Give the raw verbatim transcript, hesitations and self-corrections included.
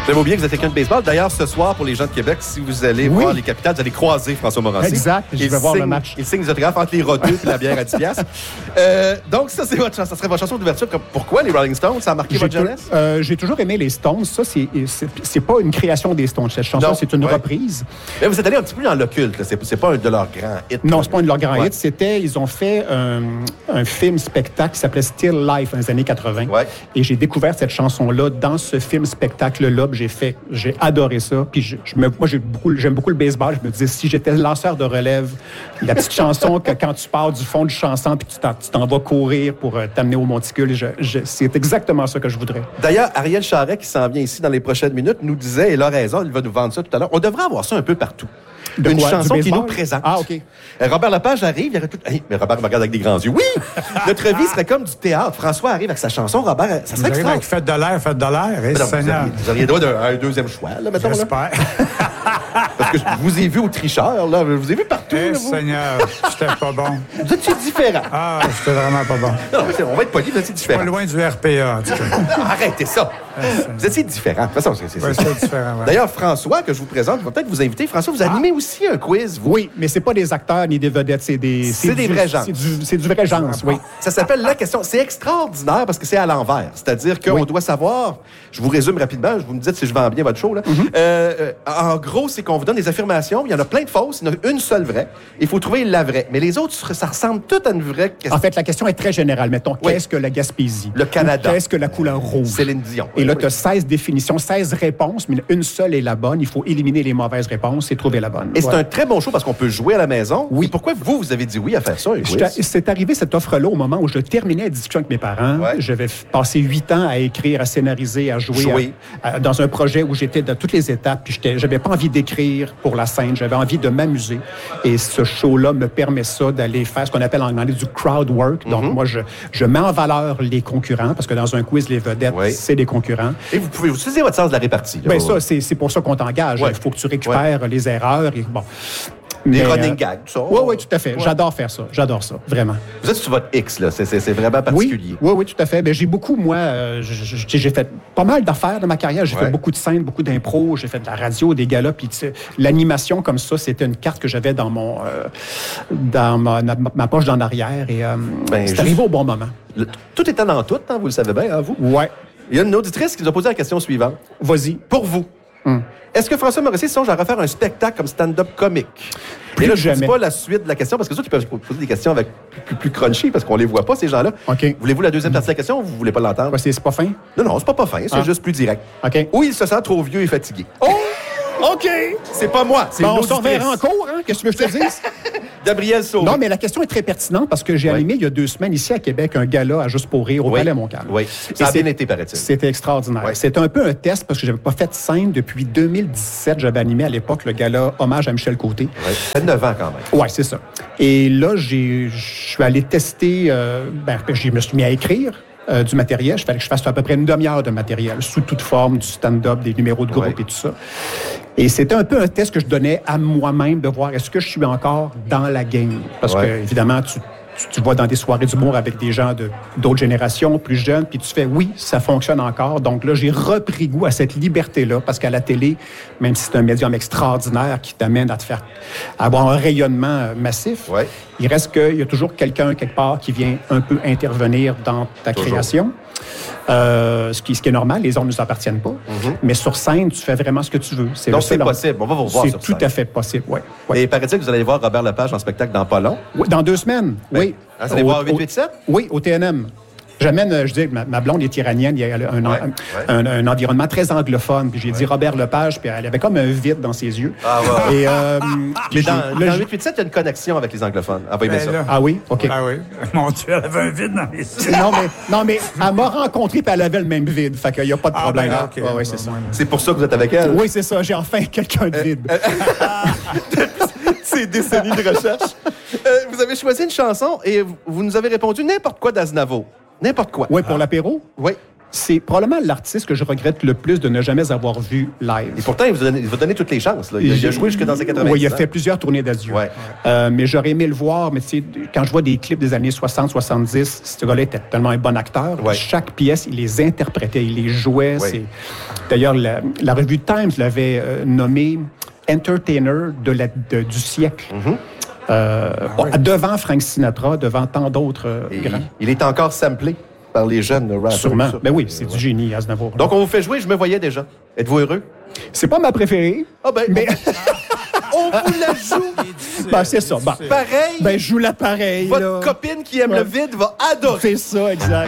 J'aime oublier que vous êtes quelqu'un de baseball. D'ailleurs, ce soir, pour les gens de Québec, si vous allez oui. voir les Capitals, vous allez croiser François Morancy. Exact. Je vais voir signe, le match. Il signe les autographes entre les roteux et la bière à dix piastres. Euh, donc, ça, c'est votre, ça serait votre chanson d'ouverture. Pourquoi les Rolling Stones? Ça a marqué j'ai votre jeunesse? Tu, euh, j'ai toujours aimé les Stones. Ça, c'est, c'est, c'est pas une création des Stones. Cette chanson, non. c'est une ouais. reprise. Mais vous êtes allé un petit peu dans l'occulte. C'est, c'est pas un de leurs grands hits. Non, c'est pas un de leurs grands ouais. hits. C'était, ils ont fait un, un film-spectacle qui s'appelait Still Life dans les années quatre-vingt. Ouais. Et j'ai découvert cette chanson-là dans ce film-spectacle-là. J'ai fait, j'ai adoré ça. Puis je, je me, moi, j'ai beaucoup, j'aime beaucoup le baseball. Je me disais, si j'étais lanceur de relève, la petite chanson que quand tu pars du fond du chanson puis tu t'en, tu t'en vas courir pour euh, t'amener au monticule, je, je, c'est exactement ça que je voudrais. D'ailleurs, Ariel Charret, qui s'en vient ici dans les prochaines minutes, nous disait, et il a raison, il va nous vendre ça tout à l'heure, on devrait avoir ça un peu partout. De une quoi, chanson qui nous présente. Ah, OK. Robert Lepage arrive, il y aurait tout... Hey, mais Robert me regarde avec des grands yeux. Oui! Notre vie serait comme du théâtre. François arrive avec sa chanson. Robert, ça serait extra. Avec Faites de l'air, Faites de l'air. Eh, non, vous, auriez, vous auriez droit d'un un deuxième choix, là, mettons. J'espère. Là. Parce que je vous ai vu au tricheur, là. Je vous ai vu partout. Eh, là, Seigneur, j'étais pas bon. Vous êtes différent. Ah, j'étais vraiment pas bon. Non, mais on va être poli, vous êtes différent. Pas loin du R P A, en tout cas. Non, arrêtez ça. Vous étiez différent. De toute façon, c'est, c'est, ouais, c'est... c'est différent. Ouais. D'ailleurs, François, que je vous présente, je vais peut-être vous inviter. François, vous animez ah. aussi un quiz. Vous. Oui, mais c'est pas des acteurs ni des vedettes, c'est des... C'est, c'est des du, vrais gens. C'est du, c'est du vrai genre, oui. Ça s'appelle La Question. C'est extraordinaire parce que c'est à l'envers. C'est-à-dire qu'on oui. doit savoir... Je vous résume rapidement. Vous me dites si je vends bien votre show, là. Mm-hmm. Euh, en gros, c'est qu'on vous donne des affirmations. Il y en a plein de fausses. Il y en a une seule vraie. Il faut trouver la vraie. Mais les autres, ça ressemble tout à une vraie question. En fait, la question est très générale. Mettons, oui. qu'est-ce que la Gaspésie? Le Canada. Ou qu'est-ce que la couleur rouge? Céline Dion. Et oui, là, oui. tu as seize définitions, seize réponses, mais une seule est la bonne. Il faut éliminer les mauvaises réponses et trouver la bonne. Et voilà. c'est un très bon show parce qu'on peut jouer à la maison. Oui. Et pourquoi vous, vous avez dit oui à faire ça? C'est arrivé cette offre-là au moment où je terminais la discussion avec mes parents. Ouais. J'avais passé huit ans à écrire, à scénariser, à jouer, jouer. À, à, dans un projet où j'étais dans toutes les étapes. Puis j'avais pas envie d'écrire pour la scène. J'avais envie de m'amuser. Et ce show-là me permet ça d'aller faire ce qu'on appelle en anglais du crowd work. Donc, mm-hmm. moi, je, je mets en valeur les concurrents parce que dans un quiz, les vedettes, oui. c'est des concurrents. Et vous pouvez utiliser votre sens de la répartie. Bien, ça, c'est, c'est pour ça qu'on t'engage. Il ouais. faut que tu récupères ouais. les erreurs. Et, bon. Des mais, running gags, tout ça. Oui, oui, tout à fait. Ouais. J'adore faire ça. J'adore ça, vraiment. Vous êtes sur votre X, là. C'est, c'est, c'est vraiment particulier. Oui, oui, oui, tout à fait. Bien, j'ai beaucoup, moi, euh, j'ai, j'ai fait pas mal d'affaires dans ma carrière. J'ai ouais. fait beaucoup de scènes, beaucoup d'impro. J'ai fait de la radio, des galas. Puis l'animation comme ça, c'était une carte que j'avais dans mon, euh, dans ma, ma, ma poche d'en arrière. Et euh, ben, c'est juste... arrivé au bon moment. Le, tout étant dans tout, hein, vous le savez bien, hein, vous? Oui. Il y a une auditrice qui nous a posé la question suivante. Vas-y. Pour vous. Hum. Est-ce que François Morancy songe à refaire un spectacle comme stand-up comique? Plus Et là, je ne dis pas la suite de la question, parce que ça, tu peux poser des questions avec plus, plus crunchy, parce qu'on les voit pas, ces gens-là. OK. Voulez-vous la deuxième partie de la question ou vous voulez pas l'entendre? Quoi, c'est, c'est pas fin? Non, non, c'est pas pas fin, c'est ah. juste plus direct. OK. Ou il se sent trop vieux et fatigué. Oh! OK! C'est pas moi, c'est bon, une on s'en verra en cours, hein? Qu'est-ce que tu veux que je te dise? Gabriel Sauvé. Non, mais la question est très pertinente parce que j'ai oui. animé il y a deux semaines ici à Québec un gala à Juste pour rire au oui. Palais Montcalm. Oui, ça a bien été, paraît-il. C'était extraordinaire. Oui. C'était un peu un test parce que j'avais pas fait de scène depuis deux mille dix-sept. J'avais animé à l'époque le gala Hommage à Michel Côté. Oui, ça fait neuf ans quand même. Oui, c'est ça. Et là, je suis allé tester, euh, ben, je me suis mis à écrire. Euh, du matériel. Il fallait que je fasse à peu près une demi-heure de matériel, sous toute forme, du stand-up, des numéros de groupe ouais. et tout ça. Et c'était un peu un test que je donnais à moi-même de voir est-ce que je suis encore dans la game. Parce ouais. que, évidemment, tu, tu, tu vas dans des soirées d'humour avec des gens de, d'autres générations, plus jeunes, puis tu fais oui, ça fonctionne encore. Donc là, j'ai repris goût à cette liberté-là, parce qu'à la télé, même si c'est un médium extraordinaire qui t'amène à te faire à avoir un rayonnement massif, ouais. il reste qu'il y a toujours quelqu'un, quelque part, qui vient un peu intervenir dans ta toujours. création. Euh, ce, qui, ce qui est normal, les ondes ne nous appartiennent pas. Mm-hmm. Mais sur scène, tu fais vraiment ce que tu veux. C'est Donc, c'est possible. On va vous voir c'est sur tout scène. à fait possible, oui. Ouais. Et paraît-il que vous allez voir Robert Lepage en spectacle dans pas long? Oui, dans deux semaines, ben, oui. Hein, vous allez au, voir huit huit sept? Oui, au T N M. J'amène, je dis, ma, ma blonde est iranienne, il y a un, un, ouais, un, ouais. un, un environnement très anglophone. Puis j'ai ouais. dit Robert Lepage, puis elle avait comme un vide dans ses yeux. Ah ouais. Et, euh, Mais dans, là, dans huit huit sept, il y a une connexion avec les anglophones. Ah, ben, ça. Ah oui? OK. Ah oui. Mon Dieu, elle avait un vide dans les yeux. Non, mais, non, mais elle m'a rencontré, puis elle avait le même vide. Fait qu'il n'y a pas de problème. Ah, ben, okay. ah, ouais, c'est ça. C'est pour ça que vous êtes avec elle? Oui, c'est ça. J'ai enfin quelqu'un de vide. Euh, euh, Ces décennies de recherche. Euh, vous avez choisi une chanson et vous nous avez répondu n'importe quoi d'Aznavour. N'importe quoi. Oui, pour ah. l'apéro? Oui. c'est probablement l'artiste que je regrette le plus de ne jamais avoir vu live. Et pourtant, il vous donne, il vous donne toutes les chances. Là. Il, a, il a joué jusque dans ses quatre-vingts. Oui, il a fait plusieurs tournées d'adieu. Ouais. Euh, mais j'aurais aimé le voir. Mais tu sais, quand je vois des clips des années soixante soixante-dix, ce gars-là était tellement un bon acteur. Ouais. Chaque pièce, il les interprétait, il les jouait. Ouais. C'est... D'ailleurs, la, la revue Times l'avait euh, nommé Entertainer de la, de, du siècle. Mm-hmm. Euh, Ah, bon, oui. Devant Frank Sinatra, devant tant d'autres euh, Et grands. il, il est encore samplé par les jeunes rappers. Sûrement. Ça. Ben oui, c'est Ouais. du génie, Aznavour. Donc, on vous fait jouer, je me voyais déjà. Êtes-vous heureux? C'est pas ma préférée. Ah ben, Mais on vous la joue! ben, c'est ça. Ben, Pareil, ben, je joue la pareille. votre là. copine qui aime Ouais. le vide va adorer. C'est ça, exact.